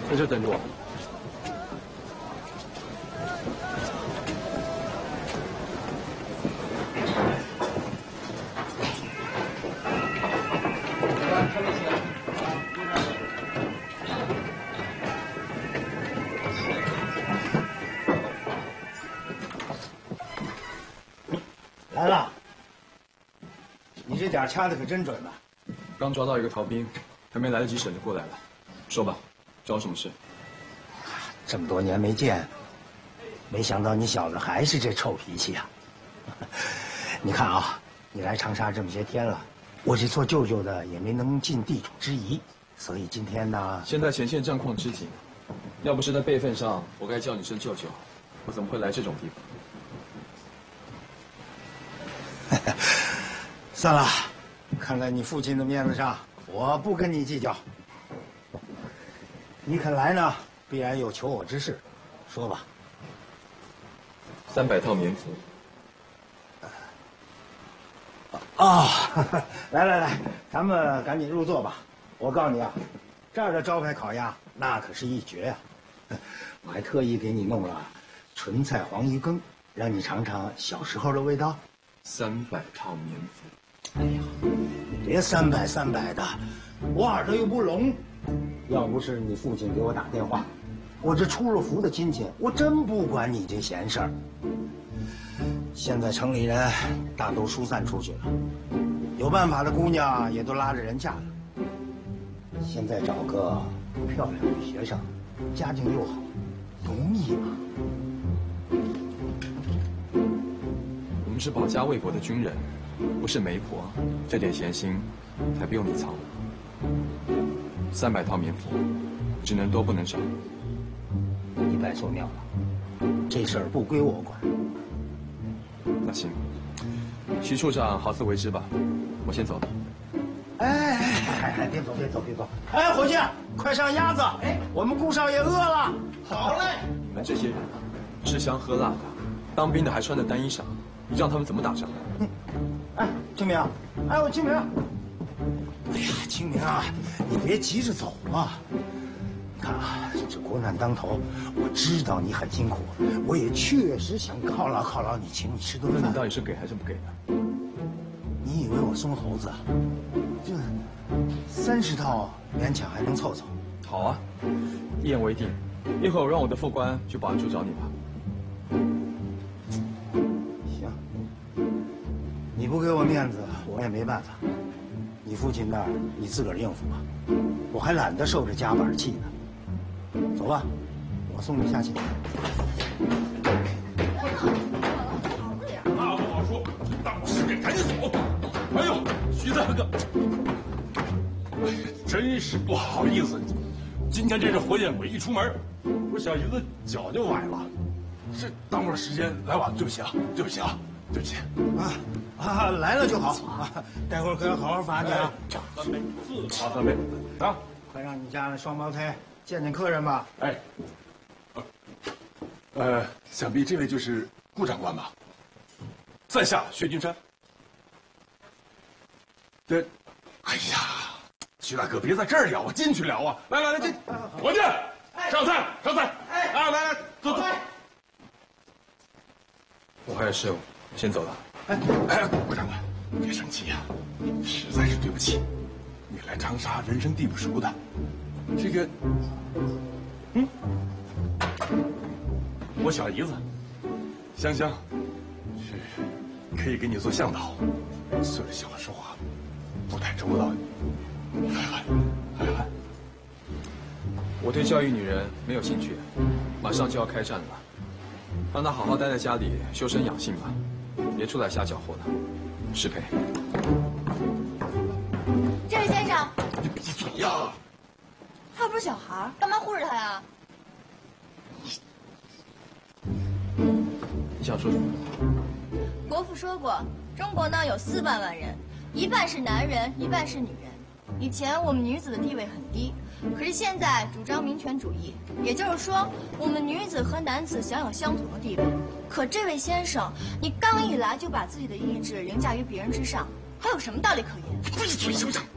在这等着我。 来了，你这点掐的可真准吧？ 刚抓到一个逃兵，还没来得及审就过来了。说吧，找我什么事？ 这么多年没见，没想到你小子还是这臭脾气啊！你看啊，你来长沙这么些天了，我这做舅舅的也没能尽地主之谊，所以今天呢， 现在前线战况吃紧，要不是在辈分上，我该叫你声舅舅，我怎么会来这种地方？ 算了，看在你父亲的面子上，我不跟你计较。你肯来呢，必然有求我之事，说吧。 300套棉服。 啊，来，咱们赶紧入座吧。我告诉你啊，这儿的招牌烤鸭那可是一绝呀！我还特意给你弄了纯菜黄鱼羹，让你尝尝小时候的味道。 300套棉服。 哎呀，别300的，我耳朵又不聋。要不是你父亲给我打电话，我这出了府的亲戚，我真不管你这闲事儿。现在城里人大都疏散出去了，有办法的姑娘也都拉着人嫁了。现在找个漂亮的学生，家境又好，容易吗？ 我们是保家卫国的军人，不是媒婆，这点闲心才不用你操。300套棉服，只能多不能少。 你白做妙了，这事儿不归我管。 那行，徐处长好自为之吧，我先走了。 哎，别走！哎，伙计，快上鸭子！哎，我们顾少爷饿了。好嘞。 你们这些人吃香喝辣的，当兵的还穿着单衣裳，你让他们怎么打仗？ 哎，清明，我清明。哎呀，清明啊，你别急着走嘛。你看啊，这国难当头，我知道你很辛苦，我也确实想犒劳你，请你吃顿饭。 那你到底是给还是不给呢？ 你以为我松猴子啊？这30套勉强还能凑凑。 好啊，一言为定。一会儿我让我的副官去保安处找你吧。 行，你不给我面子，我也没办法。你父亲那儿你自个儿应付吧，我还懒得受这夹板气呢。走吧，我送你下去。 那不好说，当我是给赶紧走。哎呦，徐大哥，哎呀，真是不好意思，今天这是火焰鬼一出门，我小姨子脚就崴了，这耽误了时间来晚，对不起啊。 来了就好啊，待会儿可要好好罚你啊。 3杯，罚3杯啊！ 快让你家那双胞胎见客人吧。 哎，想必这位就是顾长官吧？在下薛金山。这，哎呀，徐大哥别在这儿聊啊，进去聊啊！来，这伙计，上菜。来，坐。 我还有事，先走了。 哎，顾长官，别生气呀，实在是对不起。你来长沙人生地不熟的，这个，我小姨子香香，是可以给你做向导，岁数小的时候啊，不太周到，海涵。 我对教育女人没有兴趣，马上就要开战了，让她好好待在家里修身养性吧，别出来瞎搅和了。失陪。 这位先生， 你闭嘴呀！ 他又不是小孩，干嘛护着他呀？ 你想说什么？ 国父说过，中国呢有400万人，一半是男人，一半是女人。以前我们女子的地位很低，可是现在主张民权主义，也就是说，我们女子和男子享有相同的地位。可这位先生，你刚一来就把自己的意志凌驾于别人之上，还有什么道理可言？ 闭嘴，行不行？